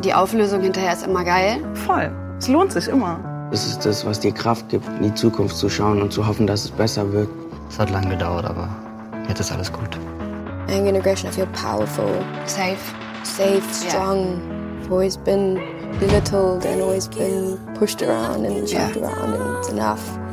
Die Auflösung hinterher ist immer geil. Voll. Es lohnt sich immer. Das ist das, was dir Kraft gibt, in die Zukunft zu schauen und zu hoffen, dass es besser wird. Es hat lange gedauert, aber jetzt ist alles gut. Anger and aggression, I feel powerful. Safe. Safe, strong. I've always been belittled and always been pushed around and shoved around, and it's enough.